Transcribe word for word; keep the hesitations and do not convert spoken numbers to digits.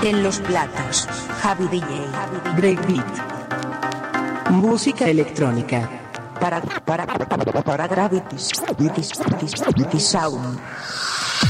En los platos, Javi D J. Breakbeat. Música electrónica. Para, para, para, para Gravity, Gravity, Gravity Sound.